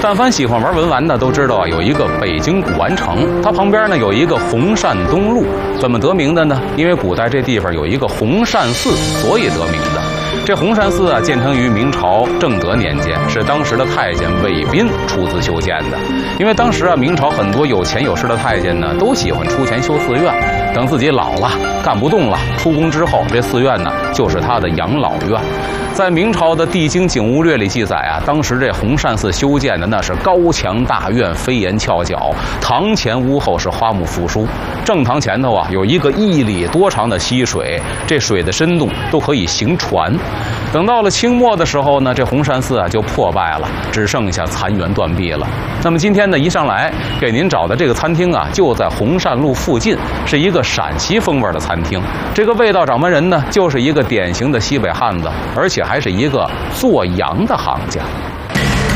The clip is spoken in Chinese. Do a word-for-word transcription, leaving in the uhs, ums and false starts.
但凡喜欢玩文玩的都知道啊，有一个北京古玩城，它旁边呢有一个洪善东路。怎么得名的呢？因为古代这地方有一个洪善寺，所以得名的。这洪善寺啊，建成于明朝正德年间，是当时的太监韦彬出资修建的。因为当时啊，明朝很多有钱有势的太监呢，都喜欢出钱修寺院，等自己老了干不动了，出宫之后，这寺院呢就是他的养老院。在明朝的《地经景物略》里记载啊，当时这洪善寺修建的那是高墙大院，飞檐翘角，堂前屋后是花木扶疏。正堂前头啊有一个一里多长的溪水，这水的深度都可以行船。等到了清末的时候呢，这洪善寺啊就破败了，只剩下残垣断壁了。那么今天呢，一上来给您找的这个餐厅啊，就在洪善路附近，是一个陕西风味的餐厅。这个味道掌门人呢，就是一个典型的西北汉子，而且还是一个做羊的行家。